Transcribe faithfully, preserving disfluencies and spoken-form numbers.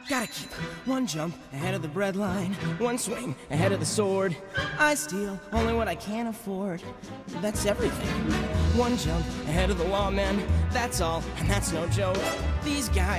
Gotta keep one jump ahead of the breadline, one swing ahead of the sword. I steal only what I can afford. That's everything. One jump ahead of the lawmen, that's all, and that's no joke. These guys